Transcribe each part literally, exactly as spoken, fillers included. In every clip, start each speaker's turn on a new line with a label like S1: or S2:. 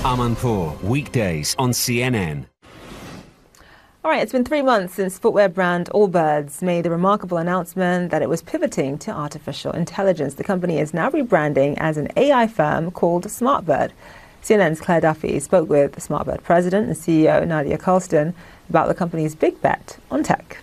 S1: Amanpour, weekdays on C N N.
S2: All right, it's been three months since footwear brand Allbirds made the remarkable announcement that it was pivoting to artificial intelligence. The company is now rebranding as an A I firm called SmartBird. C N N's Claire Duffy spoke with SmartBird president and C E O Nadia Carlston about the company's big bet on tech.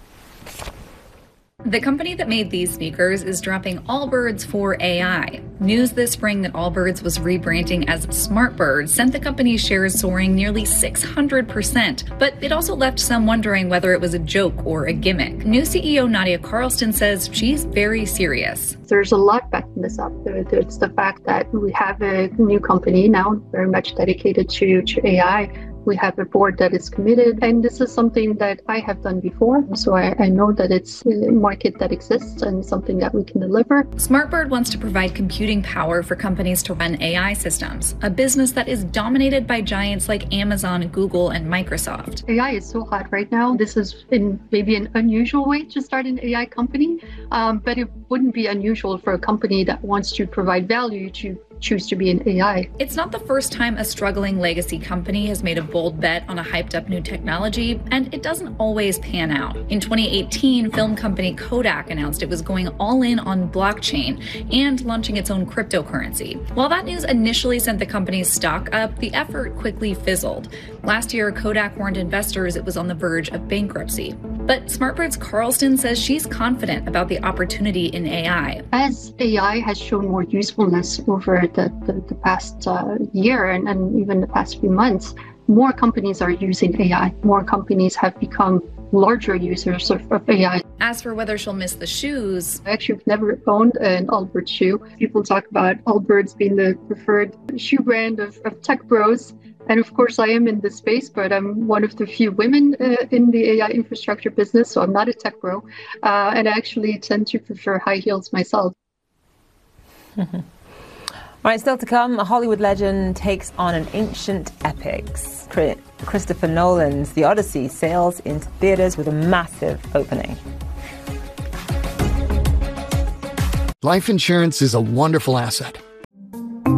S3: The company that made these sneakers is dropping Allbirds for A I. News this spring that Allbirds was rebranding as SmartBird sent the company's shares soaring nearly six hundred percent, but it also left some wondering whether it was a joke or a gimmick. New C E O Nadia Carlston says she's very serious.
S4: There's a lot backing this up. There's the fact that we have a new company now very much dedicated to, to A I. We have a board that is committed, and this is something that I have done before. So I, I know that it's a market that exists and something that we can deliver.
S3: SmartBird wants to provide computing power for companies to run A I systems, a business that is dominated by giants like Amazon, Google, and Microsoft.
S4: A I is so hot right now. This is in maybe an unusual way to start an A I company, um, but it wouldn't be unusual for a company that wants to provide value to choose to be an A I.
S3: It's not the first time a struggling legacy company has made a bold bet on a hyped up new technology, and it doesn't always pan out. In twenty eighteen, film company Kodak announced it was going all in on blockchain and launching its own cryptocurrency. While that news initially sent the company's stock up, the effort quickly fizzled. Last year, Kodak warned investors it was on the verge of bankruptcy. But SmartBird's Carlston says she's confident about the opportunity in A I.
S4: As A I has shown more usefulness over the, the, the past uh, year and, and even the past few months, more companies are using A I. More companies have become larger users of, of A I.
S3: As for whether she'll miss the shoes,
S4: I actually have never owned an Allbirds shoe. People talk about Allbirds being the preferred shoe brand of, of tech bros. And of course, I am in this space, but I'm one of the few women uh, in the A I infrastructure business, so I'm not a tech bro. Uh, and I actually tend to prefer high heels myself.
S2: All right, still to come, a Hollywood legend takes on an ancient epic. Christopher Nolan's The Odyssey sails into theaters with a massive opening.
S5: Life insurance is a wonderful asset,